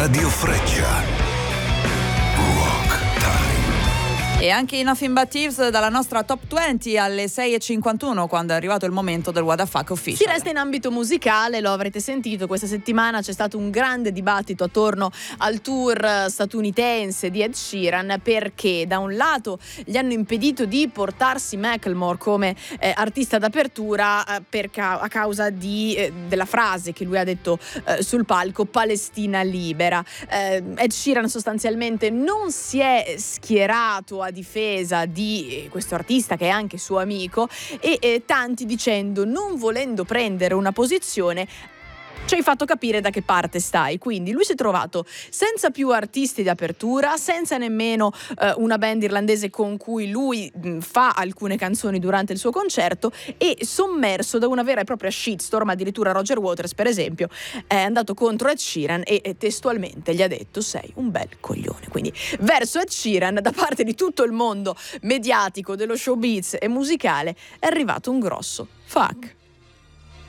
Radio Freccia. E anche i Nothing But Thieves dalla nostra Top 20 alle 6:51, quando è arrivato il momento del What the Fuck Official. Si resta in ambito musicale, lo avrete sentito, questa settimana c'è stato un grande dibattito attorno al tour statunitense di Ed Sheeran, perché da un lato gli hanno impedito di portarsi Macklemore come artista d'apertura a causa della frase che lui ha detto sul palco, Palestina libera. Ed Sheeran sostanzialmente non si è schierato a difesa di questo artista che è anche suo amico e tanti dicendo, non volendo prendere una posizione, ci hai fatto capire da che parte stai. Quindi lui si è trovato senza più artisti d'apertura, senza nemmeno una band irlandese con cui lui fa alcune canzoni durante il suo concerto, e sommerso da una vera e propria shitstorm. Addirittura Roger Waters, per esempio, è andato contro Ed Sheeran e testualmente gli ha detto: sei un bel coglione. Quindi verso Ed Sheeran, da parte di tutto il mondo mediatico, dello showbiz e musicale, è arrivato un grosso fuck.